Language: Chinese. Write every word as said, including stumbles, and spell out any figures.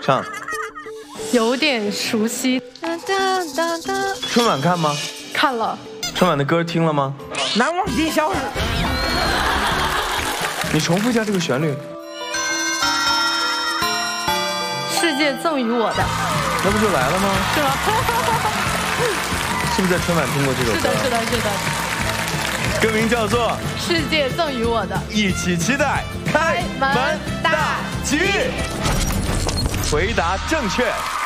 唱。 有点熟悉。哒哒哒哒。 春晚看吗？ 看了。 春晚的歌听了吗？ 难忘今宵。 你重复一下这个旋律。 世界赠予我的。 那不就来了吗？ 是吗？ 是不是在春晚听过这首歌？ 是的，是的，是的。 歌名叫做 《世界赠予我的》， 一起期待开门大吉。回答正确。